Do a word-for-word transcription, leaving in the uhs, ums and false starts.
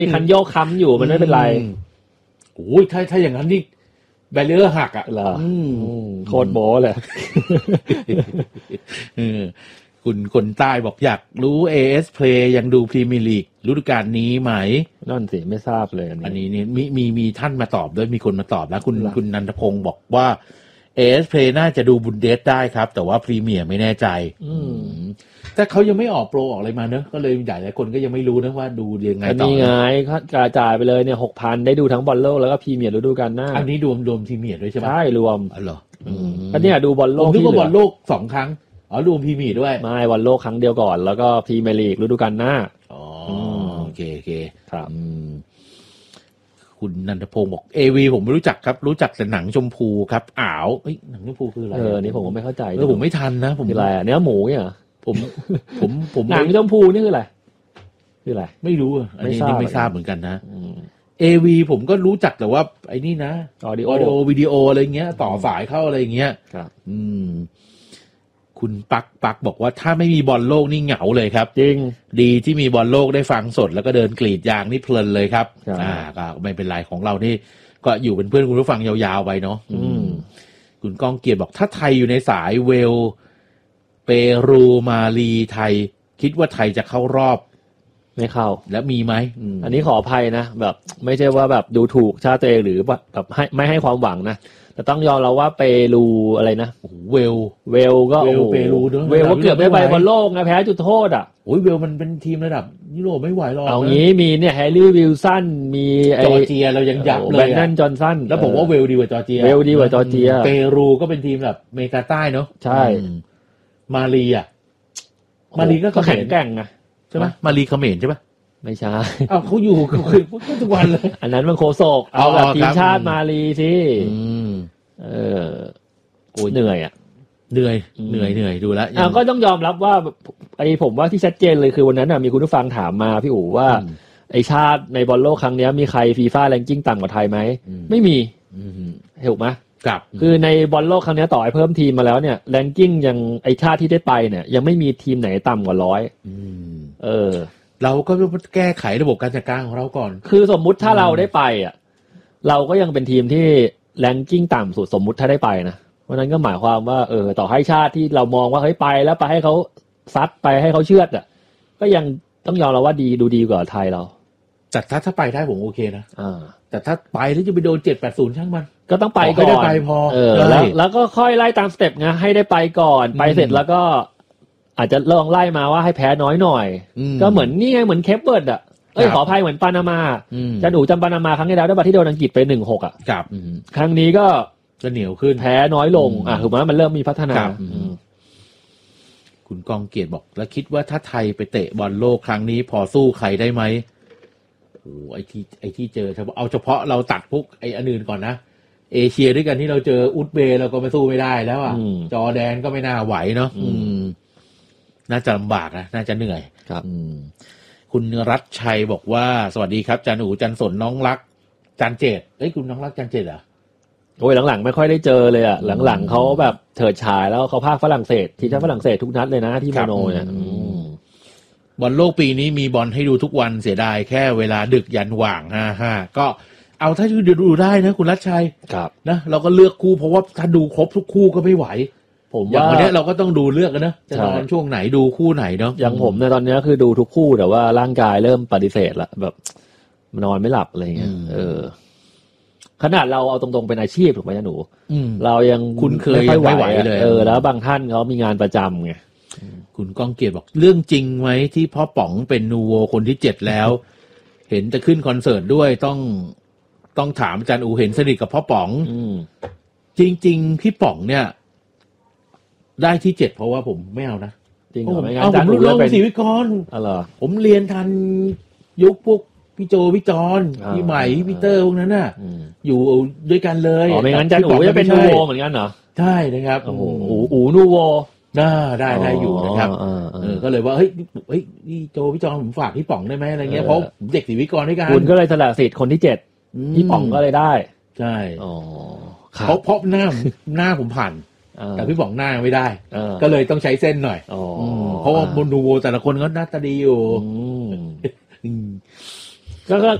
มีคันโยกค้ำอยู่มันไม่เป็นไรโอ้ยถ้าถ้าอย่างนั้นนี่แบเรียร์หักอ่ะเหรอโคตรโบ้เลยคุณคนใต้บอกอยากรู้ เอ เอส Play ยังดูพรีเมียร์ลีกฤดูกาลนี้ไหมนั่นสิไม่ทราบเลยอันนี้นี่มีมีมีท่านมาตอบด้วยมีคนมาตอบแล้วคุณคุณนันทพงศ์บอกว่า เอ เอส Play น่าจะดูบุนเดสได้ครับแต่ว่าพรีเมียร์ไม่แน่ใจแต่เขายังไม่ออกโปรออกอะไรมาเนอะก็เลยหลายๆคนก็ยังไม่รู้นะว่าดูยังไงต่อนี่ไงกระจายไปเลยเนี่ย หกพัน ได้ดูทั้งบอลโลกแล้วก็พรีเมียร์ฤดูกาลหน้าอันนี้รวมรวมพรีเมียร์ด้วยใช่ไหมใช่รวมอ๋อเหรออันนี้ดูบอลโลกผมนึกว่าบอลโลกสองครั้งอ๋อรวมพรีเมียร์ด้วยไม่บอลโลกครั้งเดียวก่อนแล้วก็พรีเมียร์ลีกฤดูกาลหน้าอ๋อโอเคโอเคครับคุณนันทพงศ์บอก เอ วี ผมไม่รู้จักครับรู้จักแต่หนังชมพูครับอ้าวเอ้ยหนังชมพูคืออะไรเออนี่ผมก็ไม่เข้าใจเออผมไม่ทันนะผมคืออะไรเนื้อหมูเนี่ยผมผมผมหนังชมพูนี่คืออะไรคืออะไรไม่รู้อันนี้ไม่ทราบเหมือนกันนะ เอ วี ผมก็รู้จักแต่ว่าไอ้นี่นะออดิโอวิดีโออะไรเงี้ยต่อสายเข้าอะไรเงี้ยครับอืมคุณปักปักบอกว่าถ้าไม่มีบอลโลกนี่เหงาเลยครับจริงดีที่มีบอลโลกได้ฟังสดแล้วก็เดินกรีดยางนี่เพลินเลยครับอ่าก็ไม่เป็นไรของเรานี่ก็อยู่เป็นเพื่อนคุณผู้ฟังยาวๆไปเนาะอืมคุณก้องเกียรติบอกถ้าไทยอยู่ในสายเวลเปรูมาลีไทยคิดว่าไทยจะเข้ารอบไม่เข้าแล้วมีไหมอ, อันนี้ขออภัยนะแบบไม่ใช่ว่าแบบดูถูกชาติตัวเองหรือแบบให้ไม่ให้ความหวังนะแต่ต้องยอมเราว่าเปรูอะไรนะโอ้โหเวลเวลก็เวลเปรูด้วยเวลก็เกือบไม่ไปบอลโลกนะแพ้จุดโทษอ่ะโอ้ยเวลมันเป็นทีมระดับยุโรปไม่ไหวหรอกเอางี้มีเนี่ยแฮร์รี่วิลสันมีจอร์เจียเรายังยับเลยแบรนดอนจอห์นสันแล้วผมว่าเวลดีกว่าจอร์เจียเวลดีกว่าจอร์เจียเปรูก็เป็นทีมแบบอเมริกาใต้เนาะใช่มาลีอ่ะมาลีก็แข็งแกร่งนะใช่ไหมมาลีเขมรใช่ปะไม่ใช่อ้าวเขาอยู่คือทุกวันเลยอันนั้นมันโคโซกเอาแบบทีมชาติมาลีสิเออเหนื่อยอ่ะเหนื่อยเหนื่อยเหนื่อยดูแล้วอ่าก็ต้องยอมรับว่าไอ้ผมว่าที่ชัดเจนเลยคือวันนั้นน่ะมีคุณผู้ฟังถามมาพี่อู๋ว่าไอ้ชาติในบอลโลกครั้งนี้มีใครฟีฟ่าแรงกิ้งต่ำกว่าไทยไหมไม่มีถูกไหมครับคือในบอลโลกครั้งนี้ต่อให้เพิ่มทีมมาแล้วเนี่ยแรงกิ้งยังไอ้ชาติที่ได้ไปเนี่ยยังไม่มีทีมไหนต่ำกว่าร้อยเออเราก็ต้องแก้ไขระบบการจัดการของเราก่อนคือสมมุติถ้าเราได้ไปอ่ะเราก็ยังเป็นทีมที่แรงกิ้งต่ำสุดสมมุติถ้าได้ไปนะเพราะนั้นก็หมายความว่าเออต่อให้ชาติที่เรามองว่าเฮ้ยไปแล้วไปให้เขาซัดไปให้เขาเชือดอ่ะก็ยังต้องยอมเราว่าดีดูดีกว่าไทยเราแต่ถ้าถ้าไปได้ผมโอเคนะอ่าแต่ถ้าไปแล้วจะไปโดนเจ็ดแปดศูนย์ช่างมันก็ต้องไปก่อนได้ไปพอเออแล้วแล้วก็ค่อยไล่ตามสเต็ปไงให้ได้ไปก่อนไปเสร็จแล้วก็อาจจะลองไล่มาว่าให้แพ้น้อยหน่อยก็เหมือนนี่ไงเหมือนเคปเวิร์ดอ่ะเอ้ยขออภัยเหมือนปานามาจะหนูจำปานามาครั้งที่แล้วได้ป่ะที่โดนอังกฤษไป หนึ่งหก อ่ะครับครั้งนี้ก็จะเหนียวขึ้นแพ้น้อยลงอ่ะถูกมั้ยมันเริ่มมีพัฒนาคุณกองเกียรติบอกแล้วคิดว่าถ้าไทยไปเตะบอลโลกครั้งนี้พอสู้ใครได้ไหมโอ้ไอ้ที่ไอ้ที่เจอเฉพาะเอาเฉพาะเราตัดพวกไอ้อันอื่นก่อนนะเอเชียด้วยกันที่เราเจออุซเบย์เราก็ไม่สู้ไม่ได้แล้วอ่ะจอร์แดนก็ไม่น่าไหวเนาะน่าจะลำบากนะน่าจะเหนื่อยครับคุณรัชชัยบอกว่าสวัสดีครับจันอูจันสนน้องรักจันเจตเอ้ยคุณน้องรักจันเจตเหรอโอ้ยหลังๆไม่ค่อยได้เจอเลยอ่ะหลังๆเขาแบบเฉิดฉายแล้วเขาพากฝรั่งเศสทีมชาติฝรั่งเศสทุกนัดเลยนะที่โมโนเนี่ยบอลโลกปีนี้มีบอลให้ดูทุกวันเสียดายแค่เวลาดึกยันหว่างห้าห้าก็เอาถ้าดูดูได้นะคุณรัชชัยครับนะเราก็เลือกคู่เพราะว่าถ้าดูครบทุกคู่ก็ไม่ไหวผมอย่างวันนี้เราก็ต้องดูเลือกกันนะจะนอนช่วงไหนดูคู่ไหนเนาะอย่างผมในตอนนี้คือดูทุกคู่แต่ว่าร่างกายเริ่มปฏิเสธละแบบนอนไม่หลับอะไรเงี้ยเออขนาดเราเอาตรงๆเป็นอาชีพถูกไหมจ๊ะหนูเรายังคุ้นเคยไม่ไหวเลยเออแล้วบางท่านเขามีงานประจำไงคุณก้องเกียรติบอกเรื่องจริงไหมที่พ่อป๋องเป็นนูโวคนที่เจ็ดแล้วเห็นจะขึ้นคอนเสิร์ตด้วยต้องต้องถามอาจารย์อูเห็นสนิทกับพ่อป๋องจริงๆพี่ป๋องเนี่ยได้ที่เจ็ดเพราะว่าผมไม่เอานะจริงเหรอไม่งั้นอาจารย์อูเลือกเป็นศรีวิกรอ๋อเหรอผมเรียนทันยุคพวกพี่โจพี่จอนพี่ใหม่พี่เตอร์พวกนั้นน่ะอยู่ด้วยกันเลยอ๋อไม่งั้นอาจารย์อูจะเป็นนูโวเหมือนกันเหรอใช่นะครับโอ้โหอูนูโวน่าได้ได้อยู่นะครับเออก็เลยว่าเฮ้ยเฮ้ยพี่โจพี่จอนผมฝากพี่ป๋องได้ไหมอะไรเงี้ยเพราะเด็กศรีวิกรด้วยกันคุณก็เลยสละสิทธิ์คนที่เจ็ดพี่ป๋องก็เลยได้ใช่เพราะเพราะหน้าหน้าผมผ่านแต่พี่ป๋องหน้าไม่ได้ก็เลยต้องใช้เส้นหน่อยเพราะว่าบนดูโวแต่ละคนก็หน้าตาดีอยู่ก็ก็